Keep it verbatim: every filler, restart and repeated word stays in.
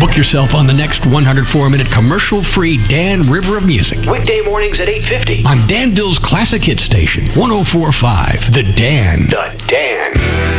Book yourself on the next one hundred four minute commercial-free Dan River of Music. Weekday mornings at eight fifty. On Danville's Classic Hit Station, one oh four point five. The Dan. The Dan.